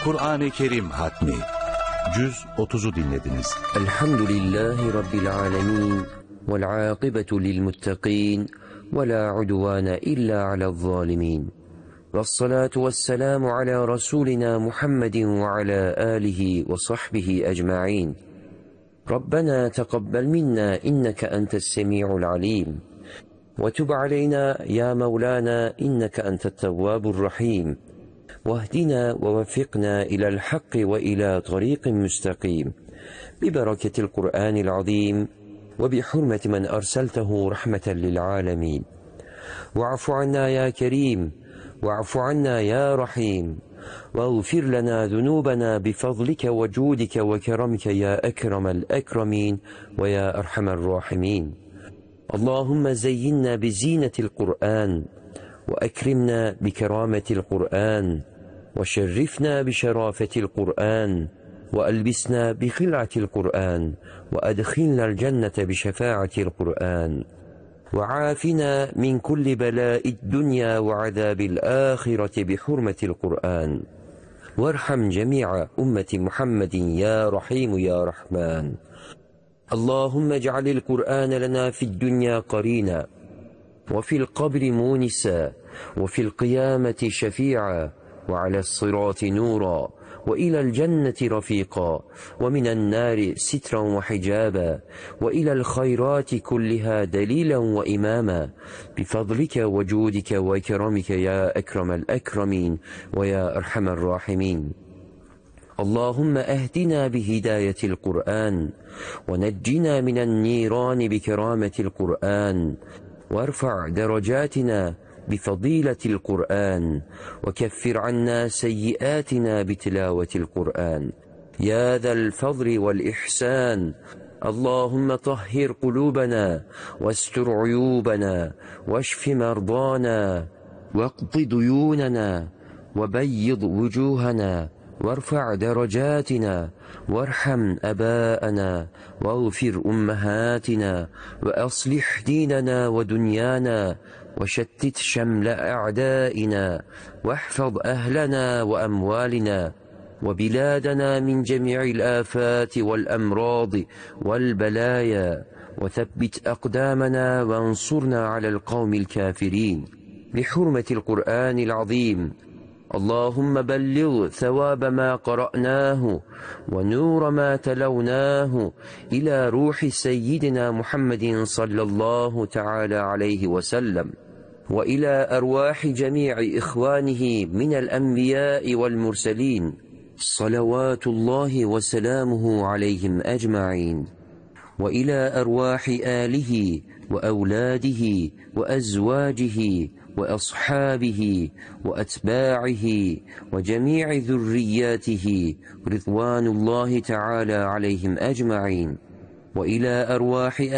Kur'an-ı Kerim Hatmi Cüz 30'u dinlediniz. Elhamdülillahi Rabbil alemin vel âkıbetu lil muttaqin ve la udvâne illa alel zâlimin. Vessalatu vesselamu ala Rasulina Muhammedin ve ala alihi ve sahbihi ecma'in. Rabbena teqabbel minna inneke entes semi'ul alim. Ve tub aleyna ya Mevlana inneke entet tevvabur rahim. واهدنا ووفقنا إلى الحق وإلى طريق مستقيم ببركة القرآن العظيم وبحرمة من أرسلته رحمة للعالمين. واعف عنا يا كريم واعف عنا يا رحيم واغفر لنا ذنوبنا بفضلك وجودك وكرمك يا أكرم الأكرمين ويا أرحم الراحمين. اللهم زينا بزينة القرآن وأكرمنا بكرامة القرآن وشرفنا بشرافة القرآن وألبسنا بخلعة القرآن وأدخلنا الجنة بشفاعة القرآن وعافنا من كل بلاء الدنيا وعذاب الآخرة بحرمة القرآن وارحم جميع أمة محمد يا رحيم يا رحمن. اللهم اجعل القرآن لنا في الدنيا قرينا وفي القبر مونسا وفي القيامة شفيعا وعلى الصراط نورا وإلى الجنة رفيقا ومن النار سترا وحجابا وإلى الخيرات كلها دليلا وإماما بفضلك وجودك وكرمك يا أكرم الأكرمين ويا أرحم الراحمين. اللهم أهدنا بهداية القرآن ونجنا من النيران بكرامة القرآن وارفع درجاتنا بفضيلة القرآن وكفر عنا سيئاتنا بتلاوة القرآن يا ذا الفضل والإحسان. اللهم طهر قلوبنا واستر عيوبنا واشف مرضانا واقض ديوننا وبيض وجوهنا وارفع درجاتنا وارحم أباءنا واغفر أمهاتنا وأصلح ديننا ودنيانا وشتت شمل أعدائنا واحفظ أهلنا وأموالنا وبلادنا من جميع الآفات والأمراض والبلايا وثبت أقدامنا وانصرنا على القوم الكافرين بحرمة القرآن العظيم. اللهم بلغ ثواب ما قرأناه ونور ما تلوناه إلى روح سيدنا محمد صلى الله تعالى عليه وسلم وإلى أرواح جميع إخوانه من الأنبياء والمرسلين صلوات الله وسلامه عليهم أجمعين وإلى أرواح آله وأولاده وأزواجه وأصحابه وأتباعه وجميع ذرياته رضوان الله تعالى عليهم أجمعين وإلى أرواح